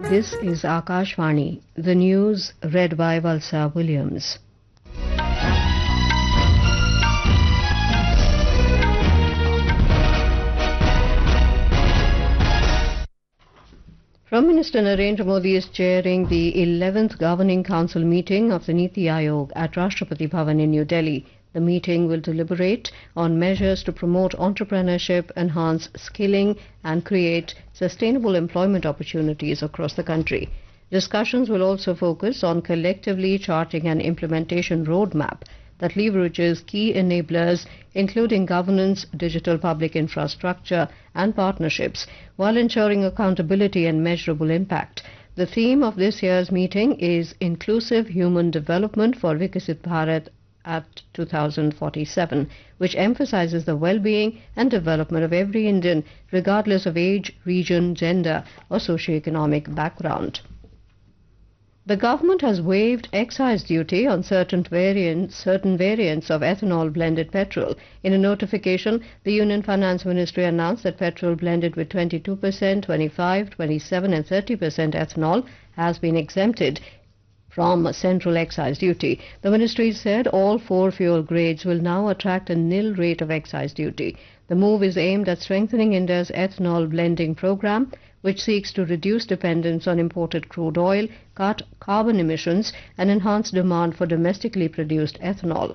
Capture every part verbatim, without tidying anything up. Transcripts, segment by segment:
This is Akashvani, the news read by Valsa Williams. Prime Minister Narendra Modi is chairing the eleventh Governing Council meeting of the Niti Aayog at Rashtrapati Bhavan in New Delhi. The meeting will deliberate on measures to promote entrepreneurship, enhance skilling and create sustainable employment opportunities across the country. Discussions will also focus on collectively charting an implementation roadmap that leverages key enablers including governance, digital public infrastructure and partnerships while ensuring accountability and measurable impact. The theme of this year's meeting is Inclusive Human Development for Viksit Bharat at two thousand forty-seven, which emphasizes the well-being and development of every Indian regardless of age, region, gender or socio-economic background. The government has waived excise duty on certain variants, certain variants of ethanol blended petrol. In a notification, the Union Finance Ministry announced that petrol blended with twenty-two percent, twenty-five, twenty-seven and thirty percent ethanol has been exempted from central excise duty. The ministry said all four fuel grades will now attract a nil rate of excise duty. The move is aimed at strengthening India's ethanol blending program, which seeks to reduce dependence on imported crude oil, cut carbon emissions and enhance demand for domestically produced ethanol.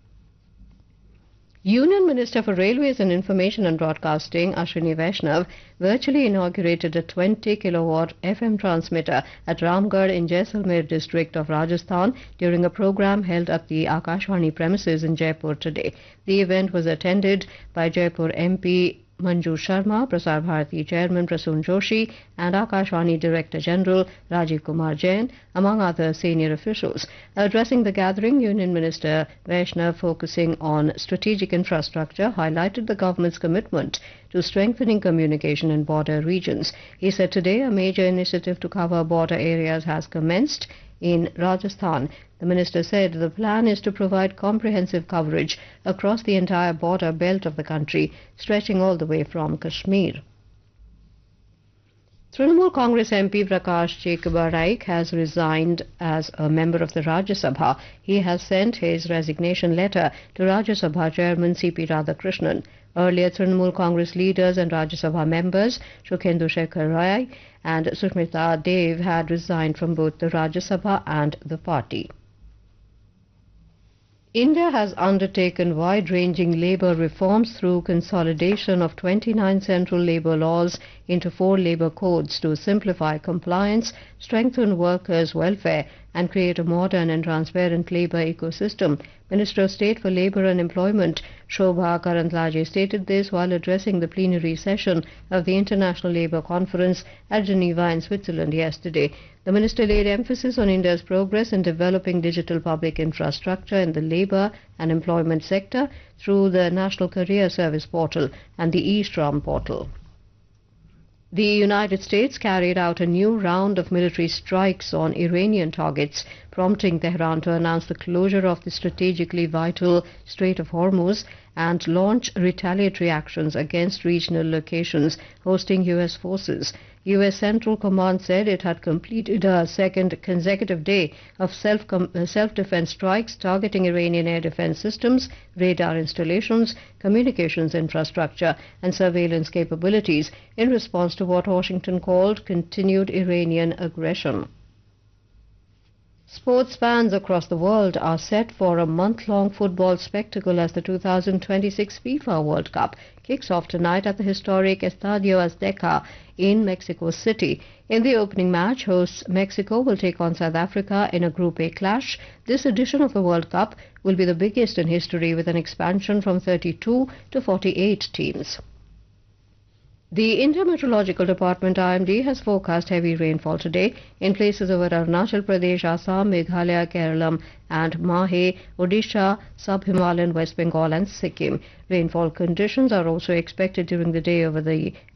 Union Minister for Railways and Information and Broadcasting, Ashwini Vaishnav, virtually inaugurated a twenty kilowatt F M transmitter at Ramgarh in Jaisalmer district of Rajasthan during a program held at the Akashvani premises in Jaipur today. The event was attended by Jaipur M P Manju Sharma, Prasar Bharati Chairman Prasoon Joshi and Akashvani Director General Rajiv Kumar Jain, among other senior officials. Addressing the gathering, Union Minister Vaishnav, focusing on strategic infrastructure, highlighted the government's commitment to strengthening communication in border regions. He said today a major initiative to cover border areas has commenced in Rajasthan. The minister said the plan is to provide comprehensive coverage across the entire border belt of the country, stretching all the way from Kashmir. Trinamool Congress M P Prakash Chekabaraik has resigned as a member of the Rajya Sabha. He has sent his resignation letter to Rajya Sabha Chairman C P Radhakrishnan. Earlier, Trinamool Congress leaders and Rajya Sabha members Shukhendu Shekhar Rai and Sushmita Dev had resigned from both the Rajya Sabha and the party. India has undertaken wide-ranging labour reforms through consolidation of twenty-nine central labour laws into four labour codes to simplify compliance, strengthen workers' welfare and create a modern and transparent labour ecosystem. Minister of State for Labour and Employment Shobha Karandlaje stated this while addressing the plenary session of the International Labour Conference at Geneva in Switzerland yesterday. The minister laid emphasis on India's progress in developing digital public infrastructure in the labour and employment sector through the National Career Service Portal and the eShram portal. The United States carried out a new round of military strikes on Iranian targets, prompting Tehran to announce the closure of the strategically vital Strait of Hormuz and launch retaliatory actions against regional locations hosting U S forces. U S Central Command said it had completed a second consecutive day of self self-defense strikes targeting Iranian air defense systems, radar installations, communications infrastructure and surveillance capabilities in response to what Washington called continued Iranian aggression. Sports fans across the world are set for a month-long football spectacle as the two thousand twenty-six FIFA World Cup kicks off tonight at the historic Estadio Azteca in Mexico City. In the opening match, hosts Mexico will take on South Africa in a Group A clash. This edition of the World Cup will be the biggest in history with an expansion from thirty-two to forty-eight teams. The India Meteorological Department I M D has forecast heavy rainfall today in places over Arunachal Pradesh, Assam, Meghalaya, Kerala and Mahe, Odisha, Sub-Himalayan, West Bengal and Sikkim. Rainfall conditions are also expected during the day over the